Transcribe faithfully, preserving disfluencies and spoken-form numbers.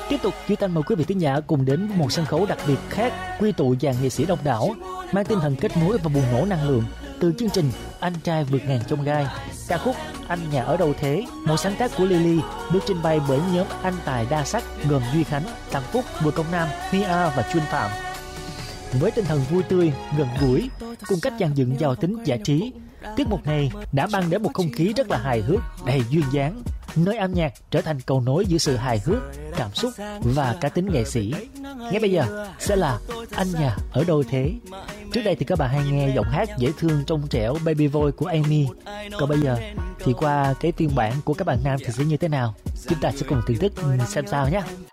Tiếp tục, Duy Thanh mời quý vị thính giả cùng đến với một sân khấu đặc biệt khác, quy tụ dàn nghệ sĩ đông đảo, mang tinh thần kết nối và bùng nổ năng lượng từ chương trình Anh Trai Vượt Ngàn Chông Gai. Ca khúc Anh Nhà Ở Đâu Thế, một sáng tác của Lily, được trình bày bởi nhóm anh tài đa sắc gồm Duy Khánh, Đặng Phúc, Bùi Công Nam, Huy A và Chuyên Phạm. Với tinh thần vui tươi, gần gũi, cùng cách dàn dựng giàu tính giải trí, tiết mục này đã mang đến một không khí rất là hài hước, đầy duyên dáng, nơi âm nhạc trở thành cầu nối giữa sự hài hước, cảm xúc và cá tính nghệ sĩ. Ngay bây giờ sẽ là Anh Nhà Ở Đâu Thế. Trước đây thì các bạn hay nghe giọng hát dễ thương trong trẻo baby voice của Amy. Còn bây giờ thì qua cái phiên bản của các bạn nam thì sẽ như thế nào? Chúng ta sẽ cùng thưởng thức xem sao nhé.